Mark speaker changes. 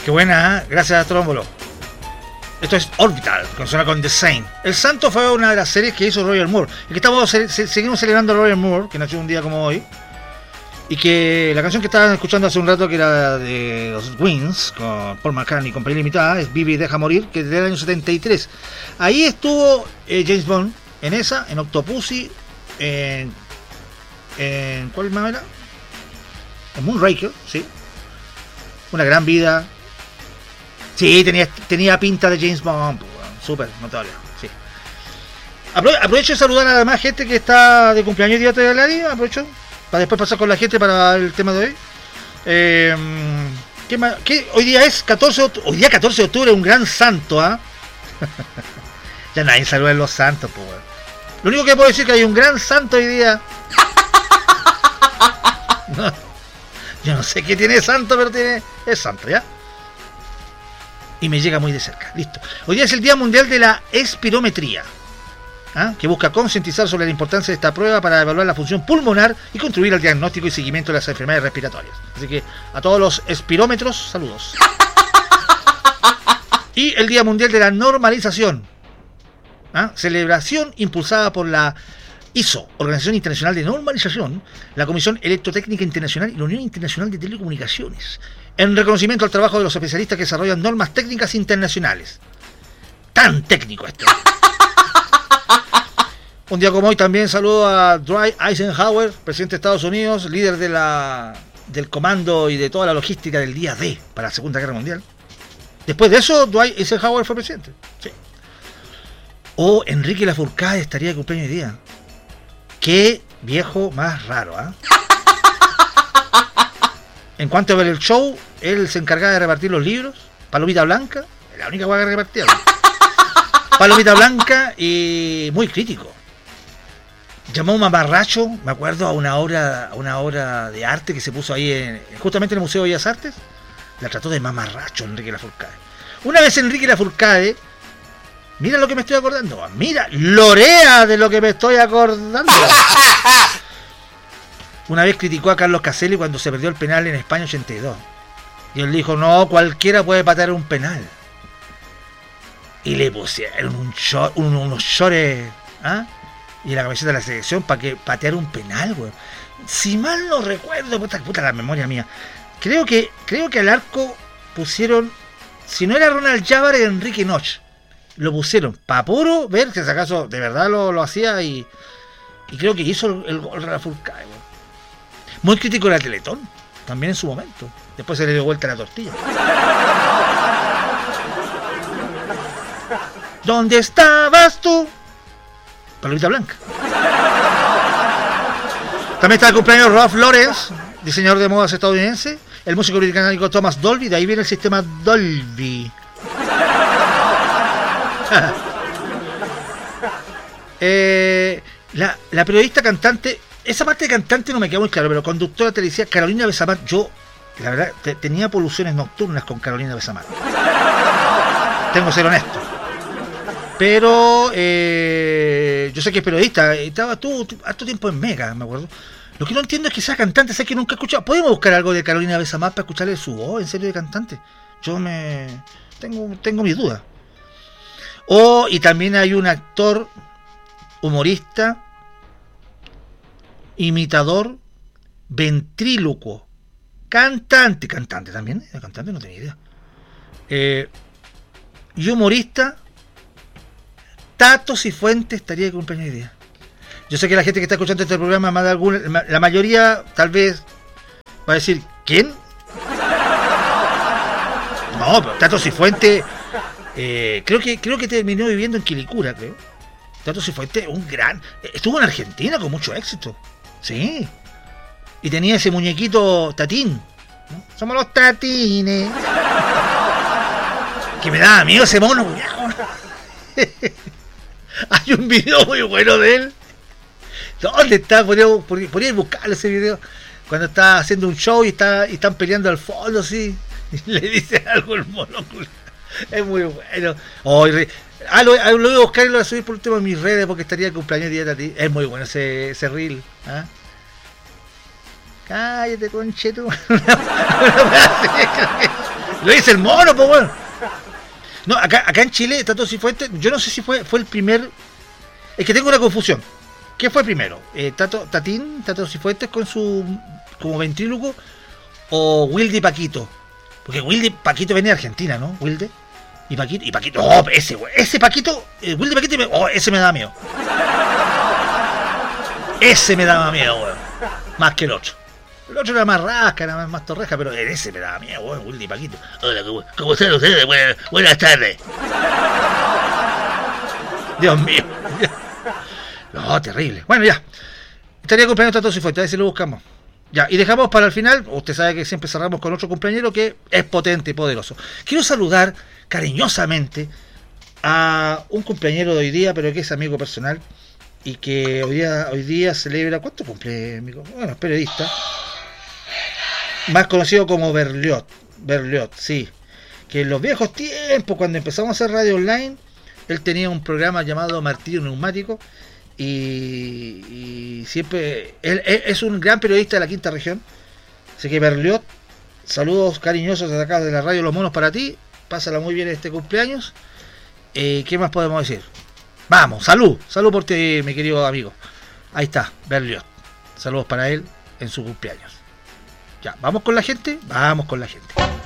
Speaker 1: Qué buena, ¿eh? Gracias a Trómbolo. Esto es Orbital, que suena con The Saint. El Santo fue una de las series que hizo Roger Moore. Y que seguimos celebrando a Roger Moore, que nació un día como hoy. Y que la canción que estaban escuchando hace un rato, que era de los Wings, con Paul McCartney y compañía limitada, es Vive y Deja Morir, que es del año 73. Ahí estuvo James Bond, en esa, en Octopussy, en ¿cuál más era? En Moonraker, sí. Una gran vida. Sí, tenía pinta de James Bond, súper notable, sí. Aprovecho de saludar a la demás gente que está de cumpleaños día de la día, aprovecho para después pasar con la gente para el tema de hoy. ¿Qué más? Hoy día es 14 de octubre, un gran santo, ¿ah? Ya nadie saluda a los santos, pues. Lo único que puedo decir es que hay un gran santo hoy día. No, yo no sé qué tiene santo, pero es santo, ¿ya? Y me llega muy de cerca. Listo. Hoy día es el Día Mundial de la Espirometría, ¿ah? Que busca concientizar sobre la importancia de esta prueba para evaluar la función pulmonar y contribuir al diagnóstico y seguimiento de las enfermedades respiratorias. Así que a todos los espirómetros, saludos. Y el Día Mundial de la Normalización, ¿ah? Celebración impulsada por la ISO, Organización Internacional de Normalización, la Comisión Electrotécnica Internacional y la Unión Internacional de Telecomunicaciones, en reconocimiento al trabajo de los especialistas que desarrollan normas técnicas internacionales. Tan técnico esto. Un día como hoy también saludo a Dwight Eisenhower, presidente de Estados Unidos, líder del comando y de toda la logística del día D para la Segunda Guerra Mundial. Después de eso, Dwight Eisenhower fue presidente. Sí. O Enrique Lafourcade estaría de cumpleaños hoy día. Qué viejo más raro, ¿ah? En cuanto a ver el show, él se encargaba de repartir los libros. Palomita Blanca, la única hueá que repartía. Palomita Blanca y muy crítico. Llamó mamarracho, me acuerdo, a una obra de arte que se puso ahí justamente en el Museo de Bellas Artes. La trató de mamarracho Enrique Lafourcade. Una vez Enrique Lafourcade, mira lo que me estoy acordando, mira, lorea de lo que me estoy acordando. Una vez criticó a Carlos Caselli cuando se perdió el penal en España 82. Y él dijo, no, cualquiera puede patear un penal. Y le pusieron unos shorts, ¿ah? Y la camiseta de la selección para que pateara un penal, güey. Si mal no recuerdo, puta la memoria mía. Creo que al arco pusieron, si no era Ronald Jávar, era Enrique Noche. Lo pusieron para puro ver que si acaso de verdad lo hacía y creo que hizo el gol de Lafourcade, güey. Muy crítico de la Teletón, también en su momento. Después se le dio vuelta la tortilla. ¿Dónde estabas tú? Palomita Blanca. También está el cumpleaños Ralph Lauren, diseñador de modas estadounidense. El músico británico Thomas Dolby, de ahí viene el sistema Dolby. La periodista cantante, esa parte de cantante no me queda muy claro, pero conductora televisiva Carolina Besamar, yo la verdad tenía poluciones nocturnas con Carolina Besamar, tengo que ser honesto, pero yo sé que es periodista, estaba harto tiempo en Mega, me acuerdo. Lo que no entiendo es que sea cantante, sé que nunca he escuchado. ¿Podemos buscar algo de Carolina Besamar para escucharle su voz en serio de cantante? Yo tengo mis dudas. Y también hay un actor, humorista, imitador, ventrílocuo, cantante también, el cantante no tenía idea, y humorista, Tato Cifuentes estaría de cumpleaños hoy día. Yo sé que la gente que está escuchando este programa, más de alguna, la mayoría tal vez va a decir, ¿quién? No, pero Tato Cifuentes, creo que terminó viviendo en Quilicura, creo. Tato Cifuentes, un gran... Estuvo en Argentina con mucho éxito. Sí. Y tenía ese muñequito Tatín, ¿no? Somos los Tatines. Que me daba miedo ese mono. Hay un video muy bueno de él. ¿Dónde está? Podría buscarlo ese video. Cuando está haciendo un show y están peleando al fondo, así. Y le dice algo el mono. Es muy bueno. Lo voy a buscar y lo voy a subir por último en mis redes porque estaría de cumpleaños día de ti. Es muy bueno ese reel. ¿Ah? Cállate, conchetu. Lo dice el mono, pues bueno. No, acá en Chile, Tato Cifuentes, yo no sé si fue el primer. Es que tengo una confusión. ¿Qué fue primero? Tato Cifuentes con su como ventríloco o Wilde y Paquito? Porque Wilde y Paquito venía de Argentina, ¿no? Wilde y Paquito, oh, ese Paquito, Wilde y Paquito, ese me da miedo. Ese me daba miedo, weón. Más que el otro. El otro era más rasca, era más torreja, pero ese me daba miedo, weón, Wilde y Paquito. Hola, ¿cómo están ustedes? Buenas tardes. Dios mío. No, terrible. Bueno, ya. Estaría cumpleaños Tato Cifuentes, a ver si lo buscamos. Ya, y dejamos para el final, usted sabe que siempre cerramos con otro cumpleañero que es potente y poderoso. Quiero saludar cariñosamente a un cumpleañero de hoy día, pero que es amigo personal y que hoy día celebra... ¿Cuánto cumple, amigo? Bueno, es periodista. Más conocido como Berliot, sí. Que en los viejos tiempos, cuando empezamos a hacer radio online, él tenía un programa llamado Martillo Neumático. Y siempre él es un gran periodista de la quinta región. Así que Berliot, saludos cariñosos desde acá de la radio Los Monos para ti. Pásala muy bien este cumpleaños. ¿Qué más podemos decir? Vamos, salud por ti, mi querido amigo. Ahí está, Berliot. Saludos para él en su cumpleaños. Ya, vamos con la gente.